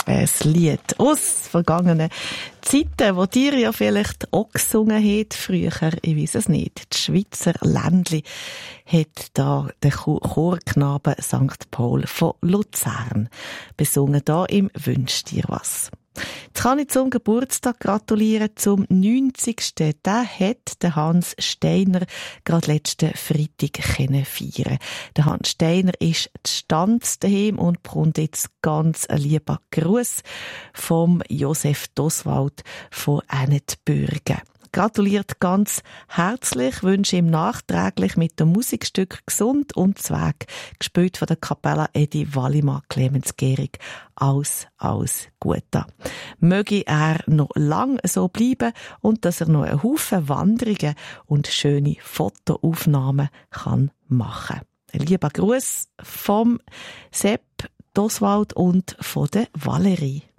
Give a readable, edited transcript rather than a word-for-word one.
Ein Lied aus vergangenen Zeiten, wo dir ja vielleicht auch gesungen hat, früher, ich weiss es nicht. Die Schweizer Ländli hat da der Chorknabe St. Paul von Luzern besungen, da im «Wünsch dir was». Jetzt kann ich zum Geburtstag gratulieren, zum 90. Den hat der Hans Steiner gerade letzten Freitag feiern. Der Hans Steiner ist die Stanz daheim und bekommt jetzt ganz ein lieber Gruß vom Josef Doswald von Ennetbürgen. Gratuliert ganz herzlich, wünsche ihm nachträglich mit dem Musikstück «Gesund und Zweig», gespielt von der Kapella Edi Wallimann Clemens Gehrig. Alles Gute. Möge er noch lang so bleiben und dass er noch einen Haufen Wanderungen und schöne Fotoaufnahmen kann machen. Ein lieber Gruß vom Sepp Doswald und von der Valerie.